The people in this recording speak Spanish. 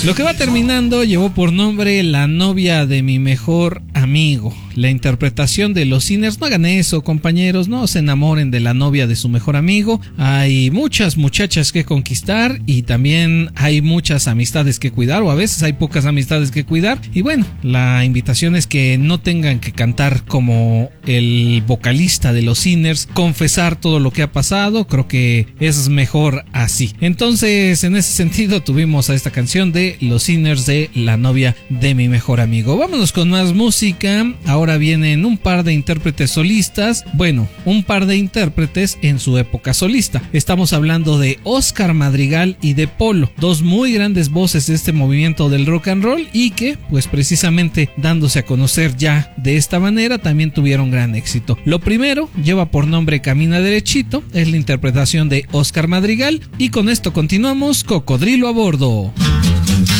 Lo que va terminando llevó por nombre La novia de mi mejor amigo. La interpretación de Los Sinners. No hagan eso, compañeros, no se enamoren de la novia de su mejor amigo. Hay muchas muchachas que conquistar y también hay muchas amistades que cuidar, o a veces hay pocas amistades que cuidar. Y bueno, la invitación es que no tengan que cantar como el vocalista de Los Sinners, confesar todo lo que ha pasado. Creo que es mejor así. Entonces, en ese sentido, tuvimos a esta canción de Los Sinners de La novia de mi mejor amigo. Vámonos con más música. Ahora vienen un par de intérpretes solistas. Bueno, un par de intérpretes en su época solista. Estamos hablando de Oscar Madrigal y de Polo, dos muy grandes voces de este movimiento del rock and roll y que, pues precisamente dándose a conocer ya de esta manera, también tuvieron gran éxito. Lo primero lleva por nombre Camina Derechito, es la interpretación de Oscar Madrigal y con esto continuamos Cocodrilo a bordo.